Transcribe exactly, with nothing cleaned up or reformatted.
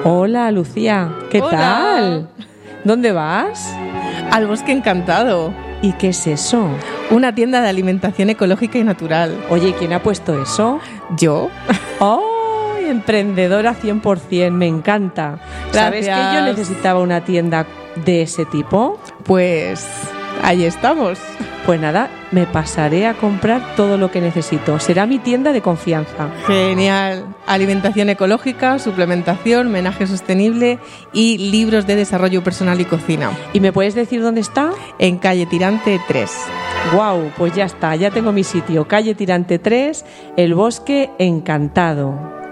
Hola, Lucía, ¿qué Hola. tal? ¿Dónde vas? Al Bosque Encantado, ¿Y qué es eso? una tienda de alimentación ecológica y natural. Oye, ¿quién ha puesto eso? ¿Yo? ¡Oh! Emprendedora cien por ciento, me encanta. ¿Sabes que Gracias. yo necesitaba una tienda de ese tipo? Pues ahí estamos. Pues nada, me pasaré a comprar todo lo que necesito. Será mi tienda de confianza. Genial. Alimentación ecológica, suplementación, menaje sostenible y libros de desarrollo personal y cocina. ¿Y me puedes decir dónde está? En calle Tirante tres. Guau, pues ya está, ya tengo mi sitio. Calle Tirante tres, El Bosque Encantado.